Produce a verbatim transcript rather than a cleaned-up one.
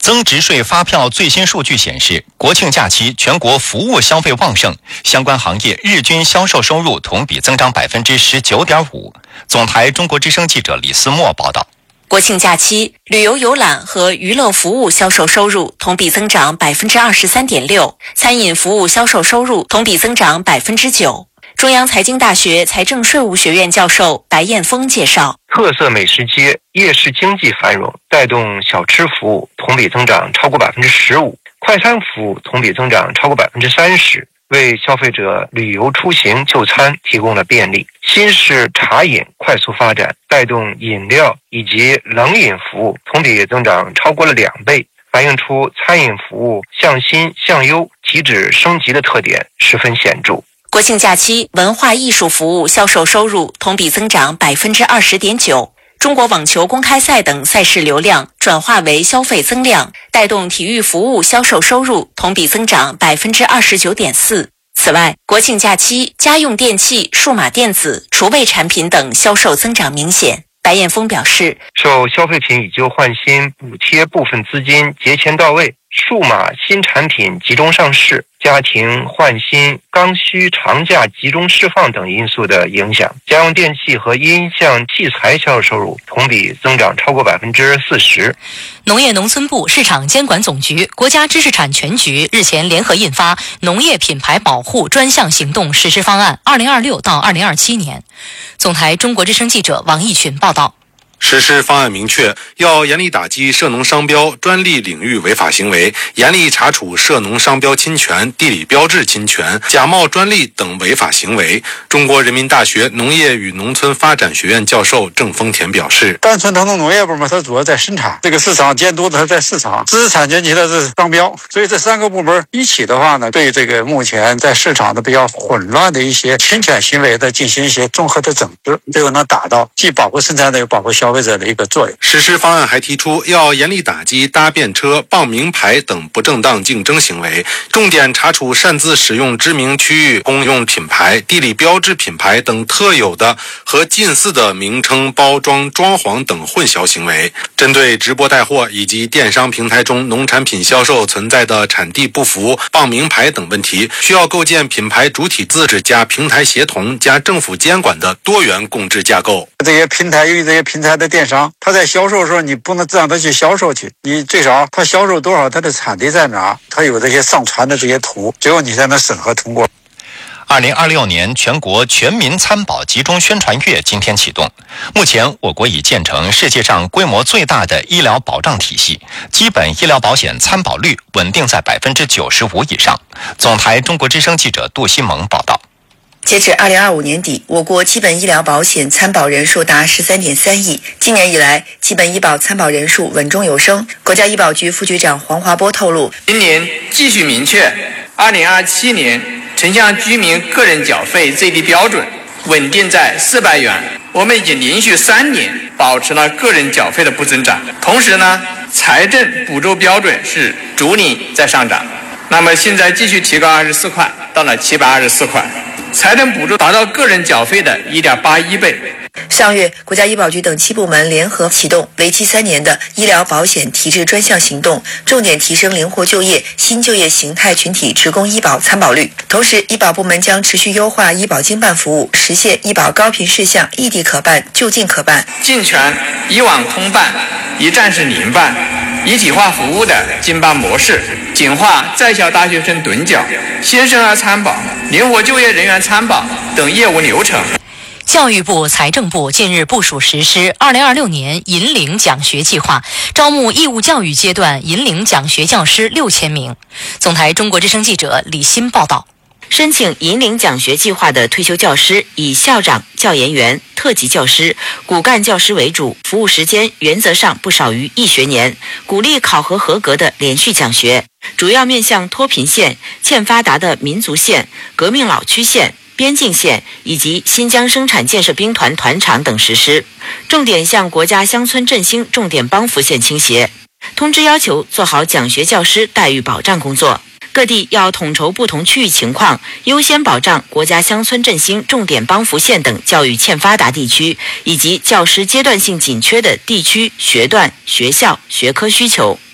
增值税发票最新数据显示，国庆假期全国服务消费旺盛，相关行业日均销售收入同比增长百分之十九点五。总台中国之声记者李思墨报道。 国庆假期，旅游游览和娱乐服务销售收入同比增长百分之二十三点六，餐饮服务销售收入同比增长百分之九。中央财经大学财政税务学院教授白彦峰介绍， 特色美食街、夜市经济繁荣，带动小吃服务同比增长超过百分之十五，快餐服务同比增长超过百分之三十，为消费者旅游出行就餐提供了便利。新式茶饮快速发展，带动饮料以及冷饮服务同比增长超过了两倍，反映出餐饮服务向新向优、提质升级的特点十分显著。 国庆假期，文化艺术服务销售收入同比增长百分之二十点九。中国网球公开赛等赛事流量转化为消费增量，带动体育服务销售收入同比增长百分之二十九点四。此外，国庆假期家用电器、数码电子、厨卫产品等销售增长明显。白彦峰表示， 受消费品以旧换新补贴部分资金节前到位，数码新产品集中上市，家庭换新刚需长假集中释放等因素的影响，家用电器和音像器材销售收入同比增长超过百分之四十。 农业农村部市场监管总局、国家知识产权局日前联合印发《农业品牌保护专项行动实施方案（二零二六到二零二七年）。总台中国之声记者王毅群报道。 实施方案明确，要严厉打击涉农商标、专利领域违法行为，严厉查处涉农商标侵权、地理标志侵权、假冒专利等违法行为。中国人民大学农业与农村发展学院教授郑丰田表示， 单纯腾冲农业部门它主要在生产，这个市场监督它在市场，知识产权局的是商标，所以这三个部门一起的话呢，对这个目前在市场的比较混乱的一些侵权行为的进行一些综合的整治，这个能达到既保护生产者又保护消费者的一个作用。 实施方案还提出，要严厉打击搭便车、傍名牌等不正当竞争行为，重点查处擅自使用知名区域公用品牌、地理标志品牌等特有的和近似的名称、包装、装潢等混淆行为。针对直播带货以及电商平台中农产品销售存在的产地不符、傍名牌等问题，需要构建品牌主体自治加平台协同加政府监管的多元共治架构。 这些平台，由于这些平台的电商，他在销售的时候，你不能让他去销售去，你最少他销售多少，他的产地在哪，他有这些上传的这些图，最后你才能审核通过。 二零二六年全国全民参保集中宣传月今天启动。目前，我国已建成世界上规模最大的医疗保障体系，基本医疗保险参保率稳定在百分之九十五以上。总台中国之声记者杜西蒙报道。 截至二零二五年底，我国基本医疗保险参保人数达 十三点三亿。今年以来，基本医保参保人数稳中有升。国家医保局副局长黄华波透露， 今年继续明确二零二七年城乡居民个人缴费最低标准稳定在四百元。我们已经连续三年保持了个人缴费的不增长，同时呢，财政补助标准是逐年在上涨。那么现在继续提高二十四块，到了七百二十四块。财政补助达到个人缴费的 一点八一倍。 上月，国家医保局等七部门联合启动为期三年的医疗保险提质专项行动，重点提升灵活就业、新就业形态群体职工医保参保率。同时，医保部门将持续优化医保经办服务，实现医保高频事项异地可办、就近可办， 健全以网通办、一站式联办、一体化服务的经办模式，简化在校大学生趸缴、新生儿参保、灵活就业人员参保等业务流程。 教育部、财政部近日部署实施二零二六年银领奖学计划，招募义务教育阶段银领奖学教师六千名。总台中国之声记者李欣报道。 申请银领奖学计划的退休教师以校长、教研员、特级教师、骨干教师为主，服务时间原则上不少于一学年，鼓励考核合格的连续奖学，主要面向脱贫县、欠发达的民族县、革命老区县、边境县以及新疆生产建设兵团团场等实施，重点向国家乡村振兴重点帮扶县倾斜。通知要求做好奖学教师待遇保障工作，各地要统筹不同区域情况，优先保障国家乡村振兴重点帮扶县等教育欠发达地区以及教师阶段性紧缺的地区学段、学校、学科需求。